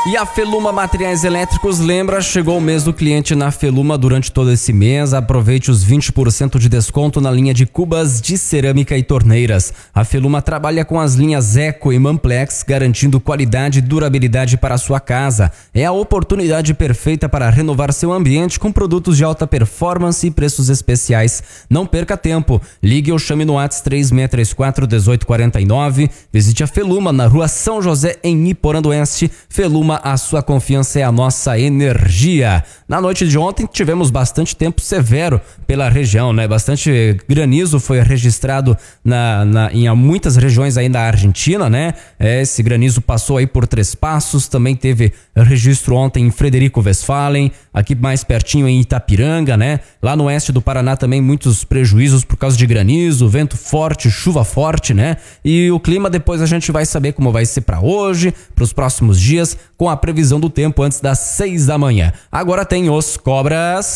E a Feluma Materiais Elétricos lembra, chegou o mês do cliente na Feluma durante todo esse mês. Aproveite os 20% de desconto na linha de cubas de cerâmica e torneiras. A Feluma trabalha com as linhas Eco e Manplex, garantindo qualidade e durabilidade para a sua casa. É a oportunidade perfeita para renovar seu ambiente com produtos de alta performance e preços especiais. Não perca tempo. Ligue ou chame no WhatsApp 3634-1849. Visite a Feluma na rua São José, em Iporã do Oeste. Feluma, a sua confiança é a nossa energia. Na noite de ontem tivemos bastante tempo severo pela região, né? Bastante granizo foi registrado em muitas regiões aí da Argentina, né? Esse granizo passou aí por Três Passos, também teve registro ontem em Frederico Westphalen, aqui mais pertinho em Itapiranga, né? Lá no oeste do Paraná também muitos prejuízos por causa de granizo, vento forte, chuva forte, né? E o clima depois a gente vai saber como vai ser para hoje, para os próximos dias, com a previsão do tempo antes das 6 da manhã. Agora tem os cobras.